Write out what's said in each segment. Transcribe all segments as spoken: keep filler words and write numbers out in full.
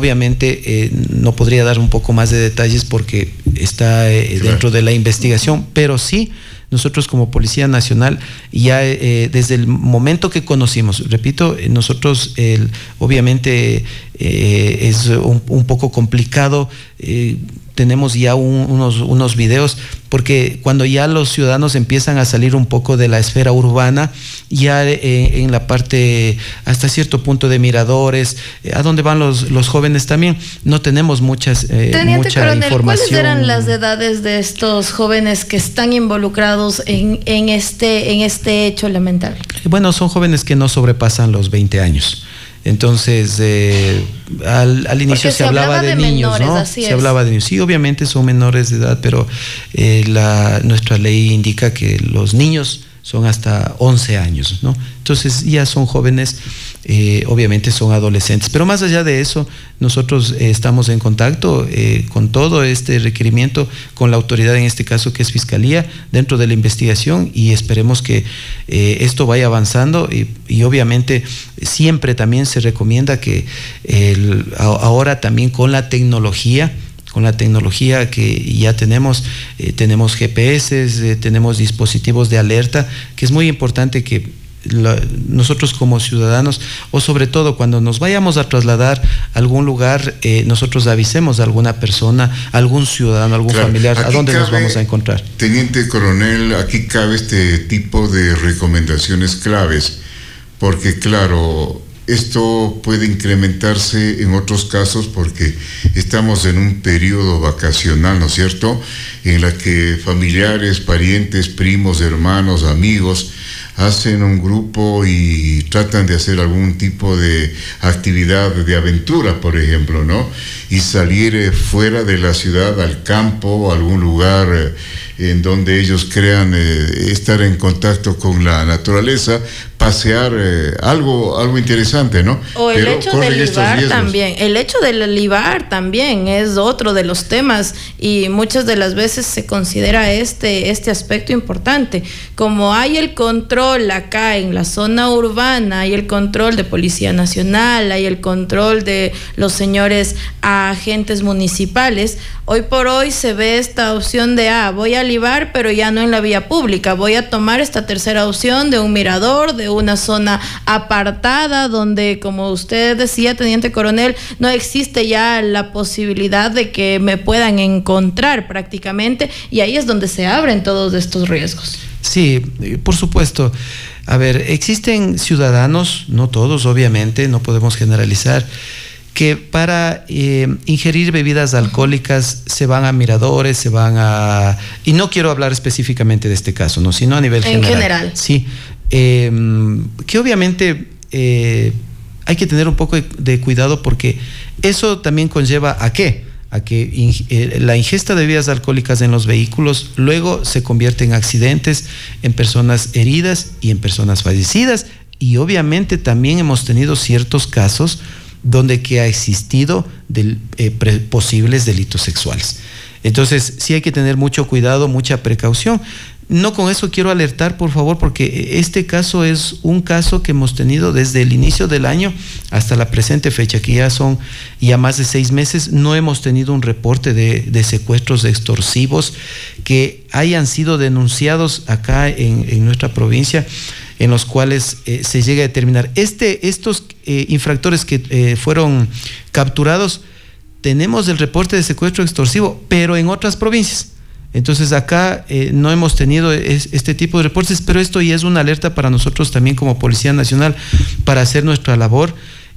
obviamente eh, no podría dar un poco más de detalles porque está eh, claro. dentro de la investigación, pero sí, nosotros como Policía Nacional, ya eh, desde el momento que conocimos, repito, nosotros el, obviamente eh, es un, un poco complicado, eh, tenemos ya un, unos, unos videos, porque cuando ya los ciudadanos empiezan a salir un poco de la esfera urbana, ya eh, en la parte hasta cierto punto de miradores, eh, a donde van los, los jóvenes también, no tenemos muchas eh, Teniente mucha Coronel, información. ¿cuáles eran las edades de estos jóvenes que están involucrados en, en, este, en este hecho lamentable? Bueno, son jóvenes que no sobrepasan los veinte años. Entonces, eh, al, al inicio se, se hablaba, hablaba de, de niños, menores, ¿no? Así se es. hablaba de niños. Sí, obviamente son menores de edad, pero eh, la, nuestra ley indica que los niños son hasta once años, ¿no? Entonces ya son jóvenes, eh, obviamente son adolescentes. Pero más allá de eso, nosotros eh, estamos en contacto eh, con todo este requerimiento, con la autoridad en este caso que es Fiscalía, dentro de la investigación, y esperemos que eh, esto vaya avanzando y, y obviamente siempre también se recomienda que el, ahora también con la tecnología, con la tecnología que ya tenemos, eh, tenemos G P S, eh, tenemos dispositivos de alerta, que es muy importante que la, nosotros como ciudadanos, o sobre todo cuando nos vayamos a trasladar a algún lugar, eh, nosotros avisemos a alguna persona, a algún ciudadano, algún claro, familiar, a dónde cabe, nos vamos a encontrar. Teniente Coronel, aquí cabe este tipo de recomendaciones claves, porque claro, esto puede incrementarse en otros casos porque estamos en un periodo vacacional, ¿no es cierto?, en la que familiares, parientes, primos, hermanos, amigos hacen un grupo y tratan de hacer algún tipo de actividad de aventura, por ejemplo, ¿no? Y salir eh, fuera de la ciudad, al campo, a algún lugar eh, en donde ellos crean eh, estar en contacto con la naturaleza, pasear, eh, algo, algo interesante, ¿no? O el Pero hecho de libar también, el hecho de libar también es otro de los temas, y muchas de las veces se considera este, este aspecto importante. Como hay el control acá en la zona urbana, hay el control de Policía Nacional, hay el control de los señores agentes municipales, hoy por hoy se ve esta opción de, ah, voy a libar, pero ya no en la vía pública, voy a tomar esta tercera opción de un mirador, de una zona apartada, donde, como usted decía, Teniente Coronel, no existe ya la posibilidad de que me puedan encontrar prácticamente, y ahí es donde se abren todos estos riesgos. Sí, por supuesto. A ver, existen ciudadanos, no todos, obviamente, no podemos generalizar, que para eh, ingerir bebidas alcohólicas se van a miradores, se van a... Y no quiero hablar específicamente de este caso, ¿no?, sino a nivel general. En general. Sí. Eh, que obviamente eh, hay que tener un poco de cuidado, porque eso también conlleva ¿a qué? A que in, eh, la ingesta de bebidas alcohólicas en los vehículos luego se convierte en accidentes, en personas heridas y en personas fallecidas, y obviamente también hemos tenido ciertos casos donde que ha existido del, eh, pre, posibles delitos sexuales. Entonces sí hay que tener mucho cuidado, mucha precaución. No con eso quiero alertar, por favor, porque este caso es un caso que hemos tenido desde el inicio del año hasta la presente fecha, que ya son ya más de seis meses. No hemos tenido un reporte de, de secuestros extorsivos que hayan sido denunciados acá en, en nuestra provincia, en los cuales eh, se llega a determinar este, estos eh, infractores que eh, fueron capturados. Tenemos el reporte de secuestro extorsivo, pero en otras provincias. Entonces acá eh, no hemos tenido es, este tipo de reportes, pero esto ya es una alerta para nosotros también como Policía Nacional para hacer nuestra labor,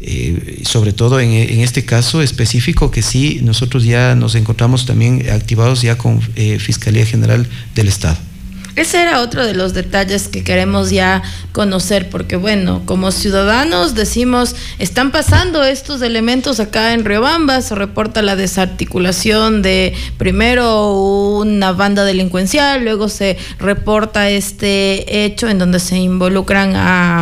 eh, sobre todo en, en este caso específico, que sí, nosotros ya nos encontramos también activados ya con eh, Fiscalía General del Estado. Ese era otro de los detalles que queremos ya conocer, porque bueno, como ciudadanos decimos, están pasando estos elementos acá en Riobamba, se reporta la desarticulación de primero una banda delincuencial, luego se reporta este hecho en donde se involucran a,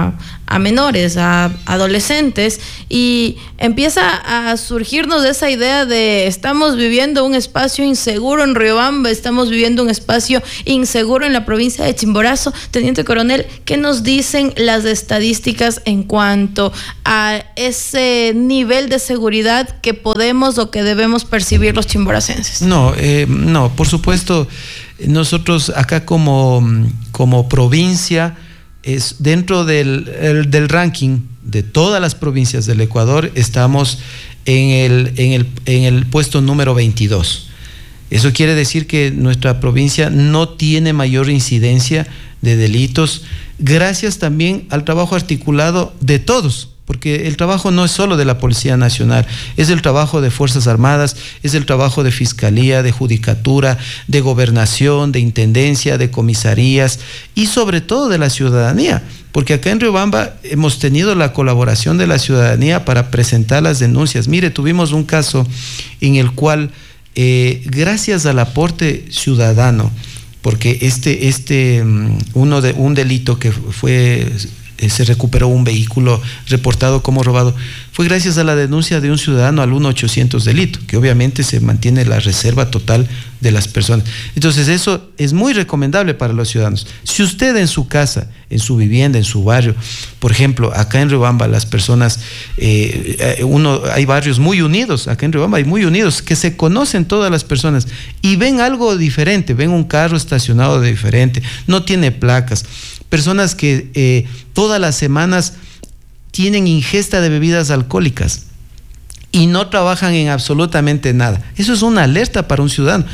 a menores, a adolescentes, y empieza a surgirnos esa idea de estamos viviendo un espacio inseguro en Riobamba, estamos viviendo un espacio inseguro en la provincia de Chimborazo. Teniente Coronel, ¿qué nos dicen las estadísticas en cuanto a ese nivel de seguridad que podemos o que debemos percibir los chimboracenses? No, eh, no, por supuesto, nosotros acá como, como provincia, es dentro del, el, del ranking de todas las provincias del Ecuador, estamos en el, en el, en el puesto número veintidós. Eso quiere decir que nuestra provincia no tiene mayor incidencia de delitos, gracias también al trabajo articulado de todos, porque el trabajo no es solo de la Policía Nacional, es el trabajo de Fuerzas Armadas, es el trabajo de Fiscalía, de Judicatura, de Gobernación, de Intendencia, de Comisarías y sobre todo de la ciudadanía, porque acá en Riobamba hemos tenido la colaboración de la ciudadanía para presentar las denuncias. Mire, tuvimos un caso en el cual, eh, gracias al aporte ciudadano, porque este, este uno de, un delito que fue... se recuperó un vehículo reportado como robado, fue gracias a la denuncia de un ciudadano al uno ochocientos delito, que obviamente se mantiene la reserva total de las personas. Entonces eso es muy recomendable para los ciudadanos. Si usted en su casa, en su vivienda, en su barrio, por ejemplo, acá en Riobamba las personas, eh, uno, hay barrios muy unidos, acá en Riobamba hay muy unidos, que se conocen todas las personas y ven algo diferente, ven un carro estacionado de diferente, no tiene placas, personas que eh, todas las semanas tienen ingesta de bebidas alcohólicas y no trabajan en absolutamente nada. Eso es una alerta para un ciudadano.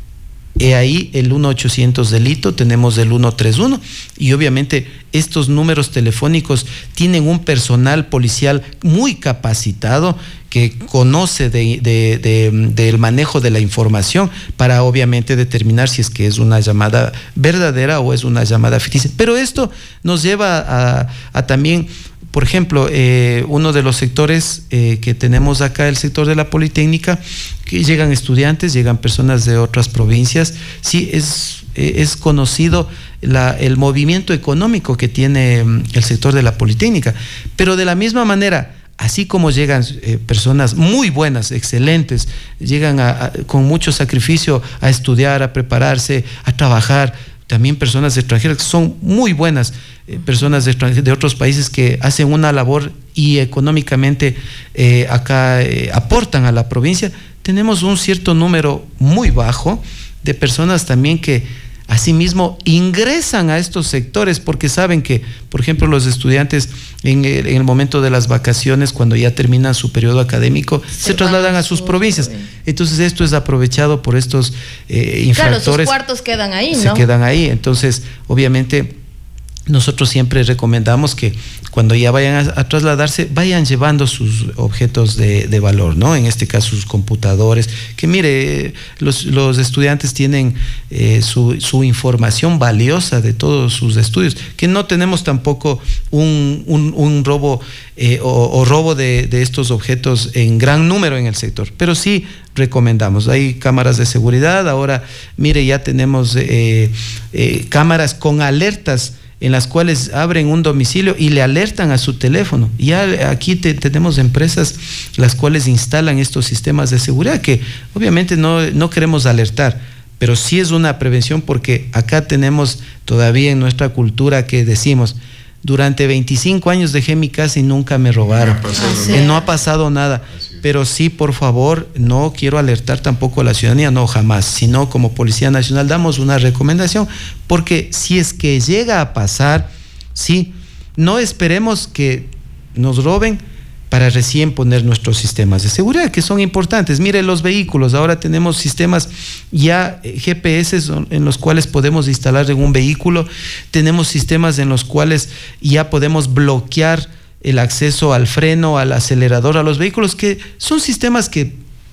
He ahí el uno ochocientos delito, tenemos el ciento treinta y uno y obviamente estos números telefónicos tienen un personal policial muy capacitado que conoce de, de, de, del manejo de la información para obviamente determinar si es que es una llamada verdadera o es una llamada ficticia. Pero esto nos lleva a, a también, por ejemplo, eh, uno de los sectores eh, que tenemos acá, el sector de la Politécnica, que llegan estudiantes, llegan personas de otras provincias. Sí, es, eh, es conocido la, el movimiento económico que tiene el sector de la Politécnica, pero de la misma manera, así como llegan eh, personas muy buenas, excelentes, llegan a, a, con mucho sacrificio a estudiar, a prepararse, a trabajar, también personas extranjeras que son muy buenas, eh, personas de, de otros países que hacen una labor y económicamente eh, acá eh, aportan a la provincia. Tenemos un cierto número muy bajo de personas también que asimismo ingresan a estos sectores porque saben que, por ejemplo, los estudiantes en el, en el momento de las vacaciones, cuando ya terminan su periodo académico, se, se trasladan a sus provincias. Entonces esto es aprovechado por estos eh, infractores. Claro, sus cuartos quedan ahí, ¿no? Se quedan ahí. Entonces, obviamente, nosotros siempre recomendamos que cuando ya vayan a, a trasladarse, vayan llevando sus objetos de, de valor, ¿no? En este caso, sus computadores, que mire, los, los estudiantes tienen eh, su, su información valiosa de todos sus estudios, que no tenemos tampoco un, un, un robo eh, o, o robo de, de estos objetos en gran número en el sector, pero sí recomendamos. Hay cámaras de seguridad, ahora, mire, ya tenemos eh, eh, cámaras con alertas en las cuales abren un domicilio y le alertan a su teléfono. Ya aquí te, tenemos empresas las cuales instalan estos sistemas de seguridad que obviamente no, no queremos alertar, pero sí es una prevención porque acá tenemos todavía en nuestra cultura que decimos, durante veinticinco años dejé mi casa y nunca me robaron. No ha pasado, sí. no ha pasado nada. Pero sí, por favor, no quiero alertar tampoco a la ciudadanía, no, jamás, sino como Policía Nacional damos una recomendación, porque si es que llega a pasar, sí, no esperemos que nos roben para recién poner nuestros sistemas de seguridad, que son importantes. Mire, los vehículos, ahora tenemos sistemas ya G P S en los cuales podemos instalar en un vehículo, tenemos sistemas en los cuales ya podemos bloquear el acceso al freno, al acelerador, a los vehículos, que son sistemas que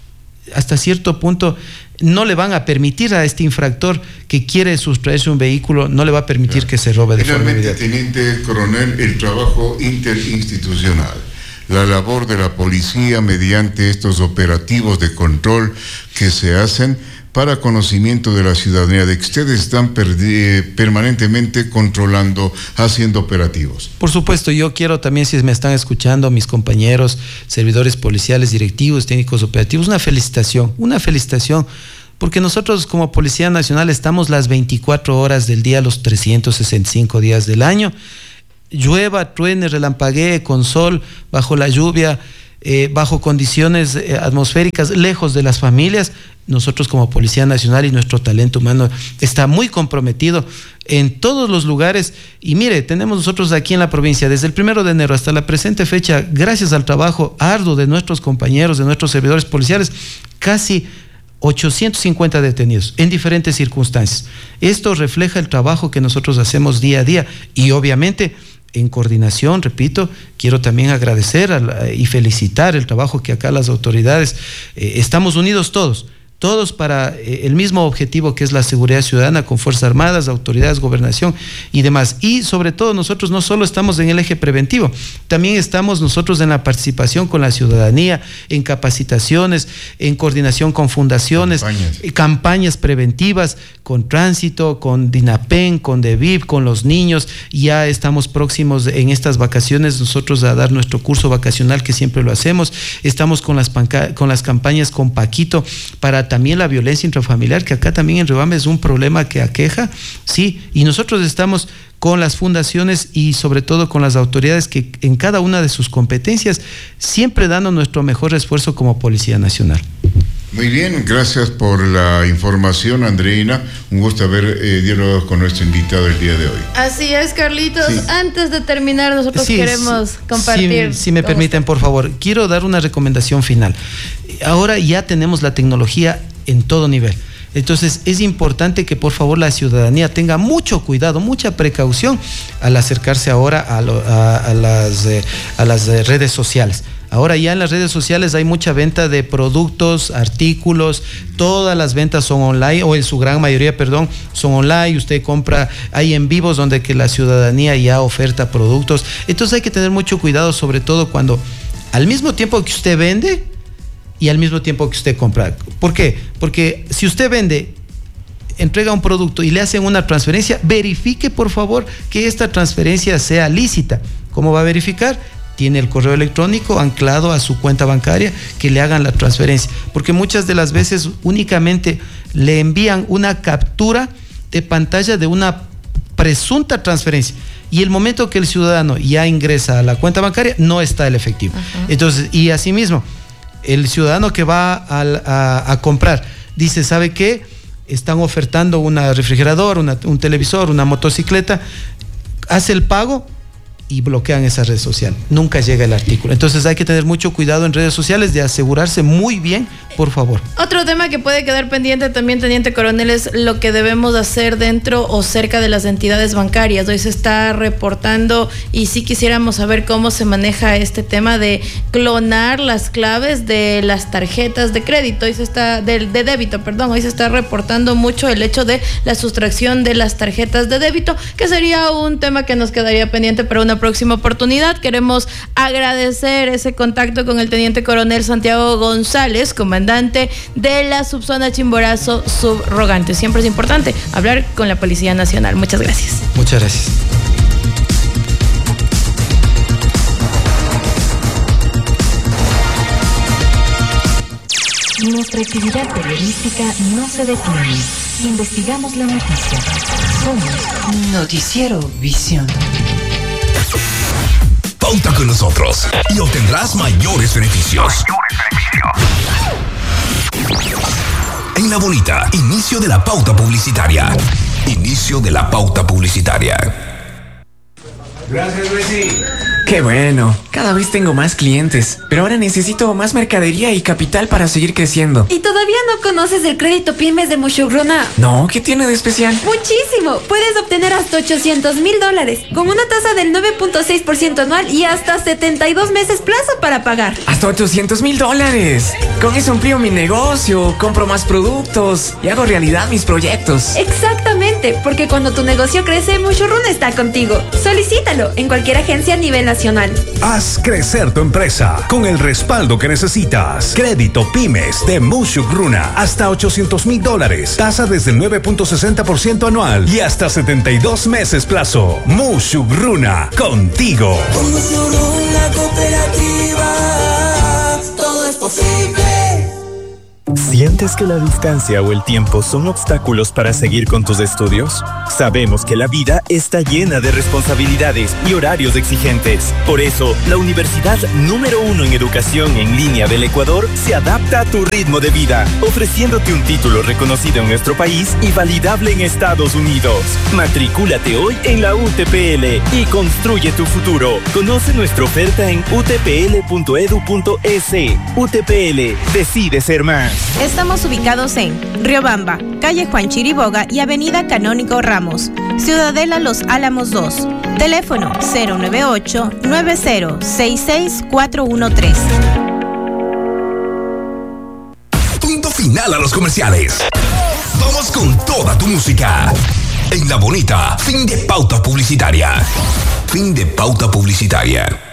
hasta cierto punto no le van a permitir a este infractor que quiere sustraerse un vehículo, no le va a permitir, claro, que se robe de forma inmediata. Finalmente, Teniente Coronel, el trabajo interinstitucional, la labor de la policía mediante estos operativos de control que se hacen para conocimiento de la ciudadanía de que ustedes están permanentemente controlando, haciendo operativos. Por supuesto, yo quiero también, si me están escuchando, mis compañeros, servidores policiales, directivos, técnicos operativos, una felicitación, una felicitación, porque nosotros como Policía Nacional estamos las veinticuatro horas del día, los trescientos sesenta y cinco días del año, llueva, truene, relampaguee, con sol, bajo la lluvia, eh, bajo condiciones eh, atmosféricas, lejos de las familias. Nosotros como Policía Nacional y nuestro talento humano está muy comprometido en todos los lugares. Y mire, tenemos nosotros aquí en la provincia, desde el primero de enero hasta la presente fecha, gracias al trabajo arduo de nuestros compañeros, de nuestros servidores policiales, casi ochocientos cincuenta detenidos en diferentes circunstancias. Esto refleja el trabajo que nosotros hacemos día a día y obviamente en coordinación, repito, quiero también agradecer a la, y felicitar el trabajo que acá las autoridades, eh, estamos unidos todos, todos para eh, el mismo objetivo que es la seguridad ciudadana con Fuerzas Armadas, autoridades, gobernación y demás. Y sobre todo nosotros no solo estamos en el eje preventivo, también estamos nosotros en la participación con la ciudadanía, en capacitaciones, en coordinación con fundaciones, campañas, eh, campañas preventivas, con Tránsito, con DINAPEN, con DEVIP, con los niños. Ya estamos próximos en estas vacaciones nosotros a dar nuestro curso vacacional que siempre lo hacemos. Estamos con las, panca con las campañas con Paquito para también la violencia intrafamiliar, que acá también en Riobamba es un problema que aqueja, sí, y nosotros estamos con las fundaciones y sobre todo con las autoridades que en cada una de sus competencias siempre dando nuestro mejor esfuerzo como Policía Nacional. Muy bien, gracias por la información, Andreina. Un gusto haber eh, dialogado con nuestro invitado el día de hoy. Así es, Carlitos. Sí. Antes de terminar, nosotros sí, queremos sí, compartir. Si, si me permiten, por favor, quiero dar una recomendación final. Ahora ya tenemos la tecnología en todo nivel. Entonces es importante que por favor la ciudadanía tenga mucho cuidado, mucha precaución al acercarse ahora a, lo, a, a, las, eh, a las eh, redes sociales. Ahora ya en las redes sociales hay mucha venta de productos, artículos, todas las ventas son online, o en su gran mayoría, perdón, son online. Usted compra, hay en vivos donde que la ciudadanía ya oferta productos. Entonces hay que tener mucho cuidado, sobre todo cuando al mismo tiempo que usted vende y al mismo tiempo que usted compra. ¿Por qué? Porque si usted vende, entrega un producto y le hacen una transferencia, verifique por favor que esta transferencia sea lícita. ¿Cómo va a verificar? Tiene el correo electrónico anclado a su cuenta bancaria, que le hagan la transferencia, porque muchas de las veces únicamente le envían una captura de pantalla de una presunta transferencia y el momento que el ciudadano ya ingresa a la cuenta bancaria no está el efectivo. Uh-huh. Entonces, y asimismo, el ciudadano que va a, a, a comprar dice, ¿sabe qué? Están ofertando una refrigeradora, una, un televisor, una motocicleta, hace el pago y bloquean esa red social. Nunca llega el artículo. Entonces hay que tener mucho cuidado en redes sociales de asegurarse muy bien, por favor. Otro tema que puede quedar pendiente también, Teniente Coronel, es lo que debemos hacer dentro o cerca de las entidades bancarias. Hoy se está reportando y sí quisiéramos saber cómo se maneja este tema de clonar las claves de las tarjetas de crédito. Hoy se está, de, de débito, perdón. Hoy se está reportando mucho el hecho de la sustracción de las tarjetas de débito, que sería un tema que nos quedaría pendiente para una próxima oportunidad. Queremos agradecer ese contacto con el Teniente Coronel Santiago González, comandante de la subzona Chimborazo subrogante. Siempre es importante hablar con la Policía Nacional. Muchas gracias. Muchas gracias. Nuestra actividad periodística no se detiene. Investigamos la noticia. Somos Noticiero Visión. Pauta con nosotros y obtendrás mayores beneficios. En La Bonita, inicio de la pauta publicitaria. Inicio de la pauta publicitaria. Gracias, Luisi. Qué bueno, cada vez tengo más clientes, pero ahora necesito más mercadería y capital para seguir creciendo. ¿Y todavía no conoces el crédito pymes de Mushugruna? No, ¿qué tiene de especial? Muchísimo, puedes obtener hasta ochocientos mil dólares, con una tasa del nueve punto seis por ciento anual y hasta setenta y dos meses plazo para pagar. ¡Hasta ochocientos mil dólares! Con eso amplío mi negocio, compro más productos y hago realidad mis proyectos. Exactamente, porque cuando tu negocio crece, Mushurruna está contigo. Solicítalo en cualquier agencia a nivel nacional. Haz crecer tu empresa con el respaldo que necesitas. Crédito Pymes de Mushurruna. Hasta ochocientos mil dólares. Tasa desde el nueve punto sesenta por ciento anual y hasta setenta y dos meses plazo. Mushurruna, contigo. Con Mushurruna Cooperativa, todo es posible. ¿Sientes que la distancia o el tiempo son obstáculos para seguir con tus estudios? Sabemos que la vida está llena de responsabilidades y horarios exigentes. Por eso, la universidad número uno en educación en línea del Ecuador se adapta a tu ritmo de vida, ofreciéndote un título reconocido en nuestro país y validable en Estados Unidos. Matricúlate hoy en la U T P L y construye tu futuro. Conoce nuestra oferta en u t p l punto e d u punto e s. U T P L, decide ser más. Estamos ubicados en Riobamba, calle Juan Chiriboga y avenida Canónigo Ramos, Ciudadela Los Álamos dos. Teléfono cero nueve ocho, nueve cero seis seis cuatro uno tres. Punto final a los comerciales. Vamos con toda tu música. En La Bonita, fin de pauta publicitaria. Fin de pauta publicitaria.